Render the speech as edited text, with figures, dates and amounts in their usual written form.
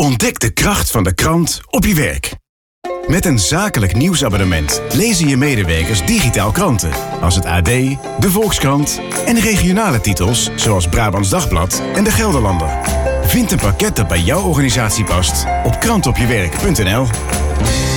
Ontdek de kracht van de krant op je werk. Met een zakelijk nieuwsabonnement lezen je medewerkers digitaal kranten. Als het AD, de Volkskrant en regionale titels zoals Brabants Dagblad en de Gelderlander. Vind een pakket dat bij jouw organisatie past op krantopjewerk.nl.